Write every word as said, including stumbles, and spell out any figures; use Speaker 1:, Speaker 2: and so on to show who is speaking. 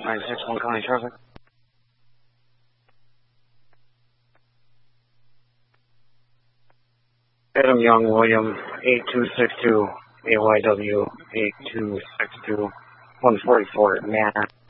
Speaker 1: nine six one County traffic. Adam Young, William, eight two six two, A Y W, eight two six two, one forty-four, Manor.